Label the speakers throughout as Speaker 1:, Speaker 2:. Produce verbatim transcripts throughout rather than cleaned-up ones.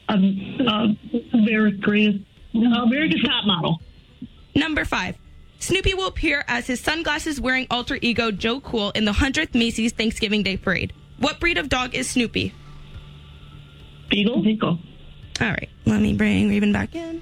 Speaker 1: Um, uh, America's, America's Top Model.
Speaker 2: Number five. Snoopy will appear as his sunglasses-wearing alter ego Joe Cool in the one hundredth Macy's Thanksgiving Day Parade. What breed of dog is Snoopy?
Speaker 1: Beagle. Beagle.
Speaker 2: All right. Let me bring Raven back in.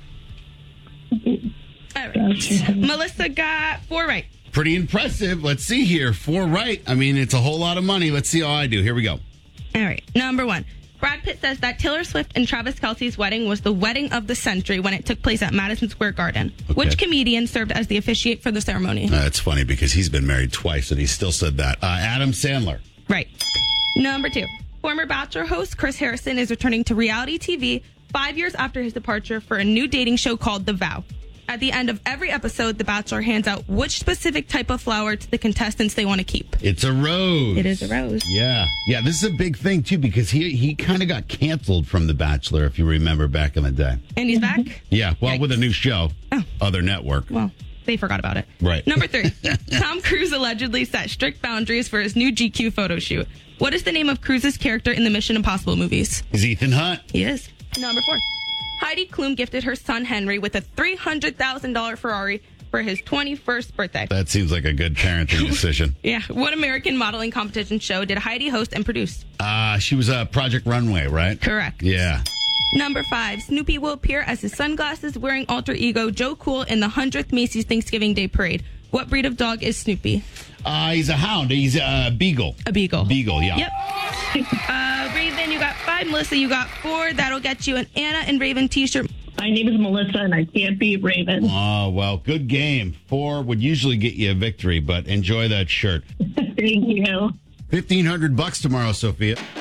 Speaker 2: All right. Melissa got four right.
Speaker 3: Pretty impressive. Let's see here. Four right. I mean, it's a whole lot of money. Let's see how I do. Here we go.
Speaker 2: All right. Number one. Brad Pitt says that Taylor Swift and Travis Kelce's wedding was the wedding of the century when it took place at Madison Square Garden.
Speaker 3: Okay.
Speaker 2: Which comedian served as the officiate for the ceremony?
Speaker 3: Uh, it's funny because he's been married twice and he still said that. Uh, Adam Sandler.
Speaker 2: Right. Number two. Former Bachelor host Chris Harrison is returning to reality T V five years after his departure for a new dating show called The Vow. At the end of every episode, The Bachelor hands out which specific type of flower to the contestants they want to keep.
Speaker 3: It's a rose.
Speaker 2: It is a rose.
Speaker 3: Yeah. Yeah, this is a big thing, too, because he he kind of got canceled from The Bachelor, if you remember back in the day.
Speaker 2: And he's back?
Speaker 3: Yeah, well,
Speaker 2: Yikes.
Speaker 3: with a new show.
Speaker 2: Oh.
Speaker 3: Other network.
Speaker 2: Well, they forgot about it.
Speaker 3: Right.
Speaker 2: Number three. Tom Cruise allegedly set strict boundaries for his new G Q photo shoot. What is the name of Cruise's character in the Mission Impossible movies?
Speaker 3: Is Ethan Hunt.
Speaker 2: He is. Number four. Heidi Klum gifted her son Henry with a three hundred thousand dollars Ferrari for his twenty-first birthday.
Speaker 3: That seems like a good parenting decision.
Speaker 2: Yeah. What American modeling competition show did Heidi host and produce?
Speaker 3: Uh, she was uh, Project Runway, right?
Speaker 2: Correct.
Speaker 3: Yeah.
Speaker 2: Number five. Snoopy will appear as his sunglasses-wearing alter ego Joe Cool in the one hundredth Macy's Thanksgiving Day Parade. What breed of dog is Snoopy?
Speaker 3: Uh, he's a hound. He's a beagle.
Speaker 2: A beagle.
Speaker 3: Beagle, yeah.
Speaker 2: Yep. Uh, Raven, you got five. Melissa, you got four. That'll get you an Anna and Raven t-shirt.
Speaker 1: My name is Melissa, and I can't beat Raven.
Speaker 3: Oh, well, good game. Four would usually get you a victory, but enjoy that shirt.
Speaker 1: Thank you.
Speaker 3: fifteen hundred bucks tomorrow, Sophia.